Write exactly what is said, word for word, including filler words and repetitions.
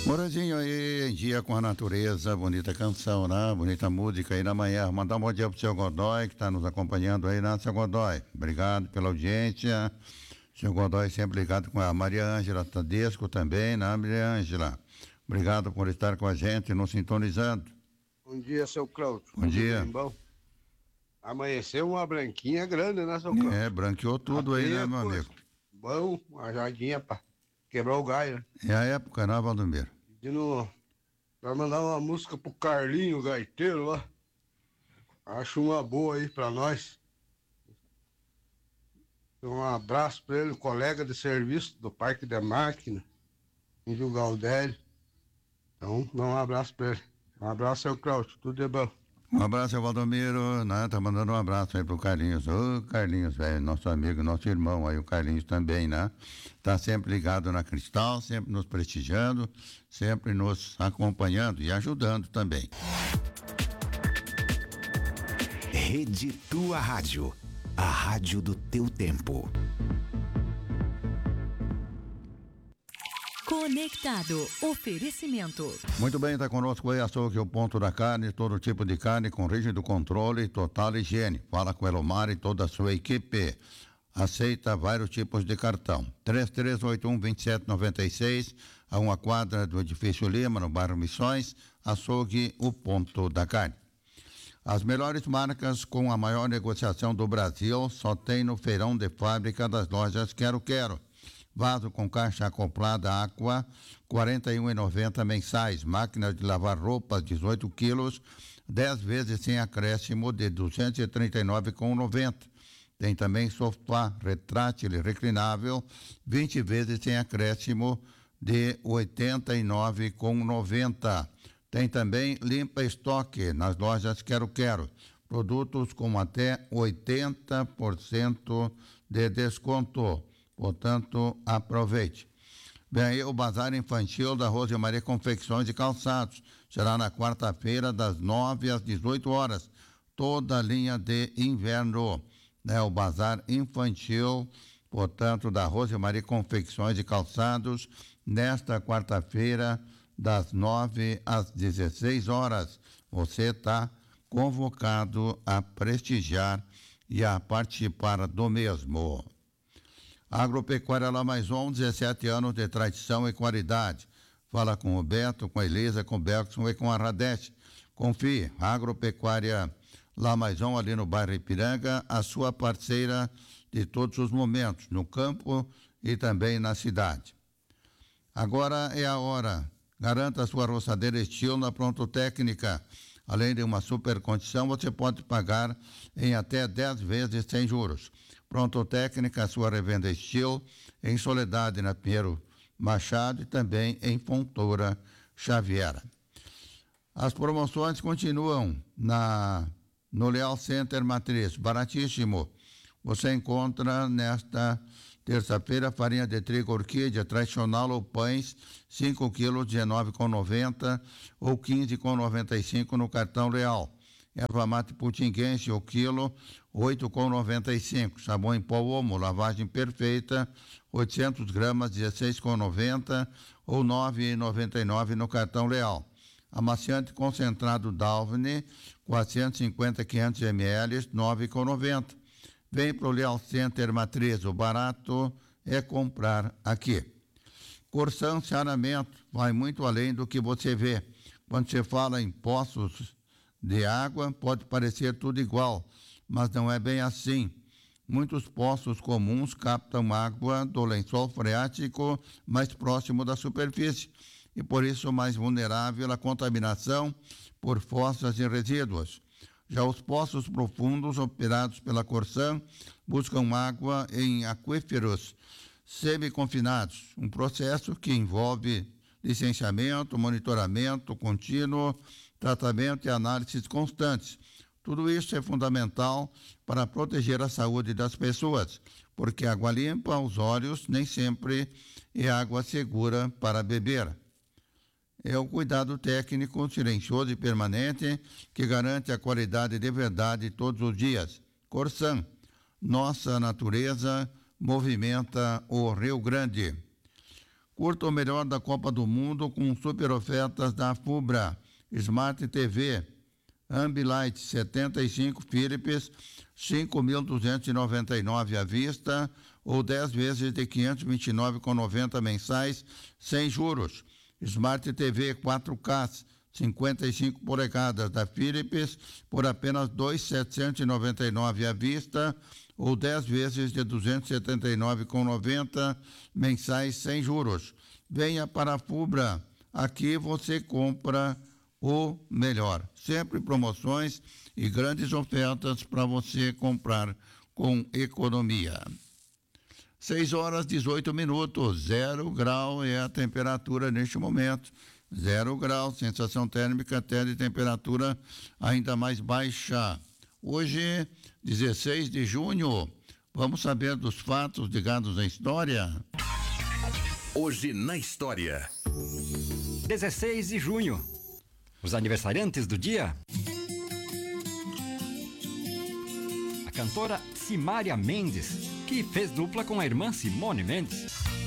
Moradinho aí, em dia com a natureza, bonita canção, né? Bonita música aí na manhã. Mandar um bom dia pro seu Godoy, que está nos acompanhando aí, né, seu Godoy? Obrigado pela audiência. Seu Godoy sempre ligado com a Maria Ângela Tadesco também, né, Maria Ângela? Obrigado por estar com a gente, nos sintonizando. Bom dia, seu Cláudio. Bom dia. Bem bom? Amanheceu uma branquinha grande, né, seu Cláudio? É, branqueou tudo aí, né, meu amigo? Bom, uma jardinha pra quebrar o galho, né? É a época, né, Valdomiro? Pedindo pra mandar uma música pro Carlinho, gaiteiro lá. Acho uma boa aí pra nós. Um abraço pra ele, colega de serviço do Parque da Máquina, em Rio Galdério. Então, dá um abraço pra ele. Um abraço, seu Cláudio. Tudo de bom. Um abraço, seu Valdomiro, né? Tá mandando um abraço aí pro Carlinhos. Ô, Carlinhos, velho, nosso amigo, nosso irmão aí, o Carlinhos também, né? Tá sempre ligado na Cristal, sempre nos prestigiando, sempre nos acompanhando e ajudando também. Rede Tua Rádio, a rádio do teu tempo. Conectado. Oferecimento. Muito bem, está conosco aí açougue, o ponto da carne, todo tipo de carne com rígido controle e total higiene. Fala com o Elomar e toda a sua equipe. Aceita vários tipos de cartão. três três oito um, dois sete nove seis, a uma quadra do Edifício Lima, no bairro Missões. Açougue, o ponto da carne. As melhores marcas com a maior negociação do Brasil só tem no feirão de fábrica das lojas Quero Quero. Vaso com caixa acoplada Aqua, quarenta e um reais e noventa centavos mensais. Máquina de lavar roupas, dezoito quilos, dez vezes sem acréscimo de duzentos e trinta e nove reais e noventa centavos. Tem também sofá retrátil e reclinável, vinte vezes sem acréscimo de oitenta e nove reais e noventa centavos. Tem também limpa estoque nas lojas Quero Quero. Produtos com até oitenta por cento de desconto. Portanto, aproveite. Vem aí o Bazar Infantil da Rosa Maria Confecções e Calçados. Será na quarta-feira, das nove às dezoito horas. Toda a linha de inverno. Né? O Bazar Infantil, portanto, da Rosa Maria Confecções e Calçados, nesta quarta-feira, das nove às dezesseis horas. Você está convocado a prestigiar e a participar do mesmo. Agropecuária Lamaison, dezessete anos de tradição e qualidade. Fala com o Beto, com a Elisa, com o Belkson e com a Radete. Confie, Agropecuária Lamaison, ali no bairro Ipiranga, a sua parceira de todos os momentos, no campo e também na cidade. Agora é a hora. Garanta a sua roçadeira estilo na Pronto Técnica. Além de uma super condição, você pode pagar em até dez vezes sem juros. Pronto Técnica, a sua revenda Estil, em Soledade, na Pinheiro Machado e também em Fontoura Xaviera. As promoções continuam na no Leal Center Matriz, baratíssimo. Você encontra nesta terça-feira farinha de trigo orquídea tradicional ou pães, cinco quilos, dezenove reais e noventa centavos ou quinze reais e noventa e cinco centavos no cartão Leal. Erva mate putinguense, o quilo, oito reais e noventa e cinco centavos. Sabão em pó Omo, lavagem perfeita, oitocentos gramas, dezesseis reais e noventa centavos ou nove reais e noventa e nove centavos no cartão Leal. Amaciante concentrado Dalvini, quatrocentos e cinquenta a quinhentos mililitros, nove reais e noventa centavos. Vem para o Leal Center Matriz, o barato é comprar aqui. Corsan Saneamento vai muito além do que você vê. Quando você fala em poços de água, pode parecer tudo igual, mas não é bem assim. Muitos poços comuns captam água do lençol freático mais próximo da superfície e por isso mais vulnerável à contaminação por fossas e resíduos. Já os poços profundos operados pela Corsan buscam água em aquíferos semi-confinados, um processo que envolve licenciamento, monitoramento contínuo, tratamento e análises constantes. Tudo isso é fundamental para proteger a saúde das pessoas, porque água limpa aos olhos nem sempre é água segura para beber. É o cuidado técnico, silencioso e permanente que garante a qualidade de verdade todos os dias. Corsan, nossa natureza movimenta o Rio Grande. Curta o melhor da Copa do Mundo com super ofertas da Fubra. Smart T V, Ambilight setenta e cinco Philips, cinco mil duzentos e noventa e nove à vista ou dez vezes de quinhentos e vinte e nove reais e noventa centavos mensais, sem juros. Smart T V quatro K, cinquenta e cinco polegadas da Philips, por apenas dois mil setecentos e noventa e nove reais à vista ou dez vezes de duzentos e setenta e nove reais e noventa centavos mensais, sem juros. Venha para a Fubra, aqui você compra o melhor. Sempre promoções e grandes ofertas para você comprar com economia. seis horas e dezoito minutos, zero grau é a temperatura neste momento. Zero grau, sensação térmica até de temperatura ainda mais baixa. Hoje, dezesseis de junho, vamos saber dos fatos ligados à história. Hoje na história. dezesseis de junho. Os aniversariantes do dia: a cantora Simária Mendes, que fez dupla com a irmã Simone Mendes.